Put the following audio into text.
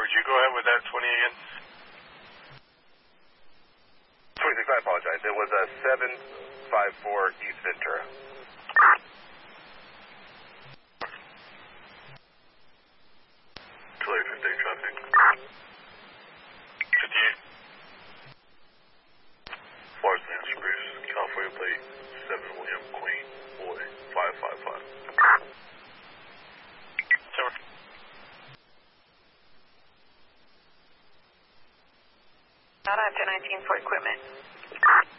would you go ahead with that 20 again? 26, I apologize. It was a 754 East Ventura. Tulare 58 traffic. 58. Marsland Spruce, California plate 7 William Queen, boy 555. Sir. Out at 1019 for equipment.